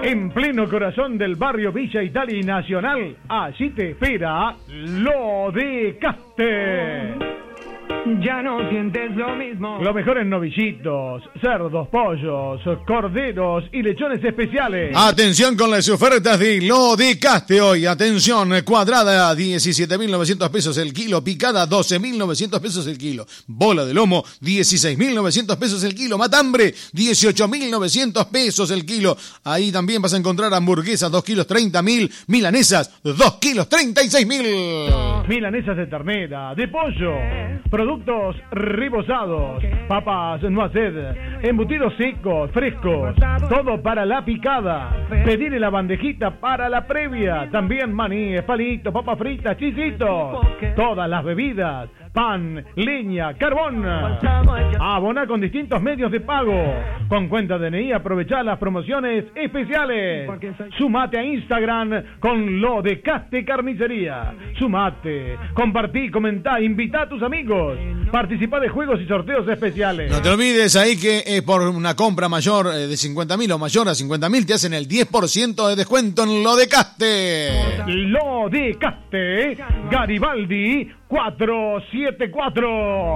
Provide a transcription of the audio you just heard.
En pleno corazón del barrio Villa Italia y Nacional, allí te espera Lo de Caste. Ya no sientes lo mismo. Los mejores novillitos, cerdos, pollos, corderos y lechones especiales. Atención con las ofertas de Lo de Caste hoy. Atención, cuadrada 17.900 pesos el kilo, picada 12.900 pesos el kilo, bola de lomo 16.900 pesos el kilo, matambre 18.900 pesos el kilo. Ahí también vas a encontrar hamburguesas 2 kilos 30.000, milanesas 2 kilos 36.000. Milanesas de ternera, de pollo, productos rebozados, papas noisette, embutidos secos, frescos, todo para la picada. Pedir la bandejita para la previa. También maní, palitos, papas fritas, chisitos. Todas las bebidas, pan, leña, carbón. Abona con distintos medios de pago. Con cuenta DNI aprovechá las promociones especiales. Sumate a Instagram con Lo de Caste Carnicería. Sumate, compartí, comentá, invitá a tus amigos. Participá de juegos y sorteos especiales. No te olvides ahí que por una compra mayor de 50.000 o mayor a 50.000 te hacen el 10% de descuento en Lo de Caste. Lo de Caste, Garibaldi 474.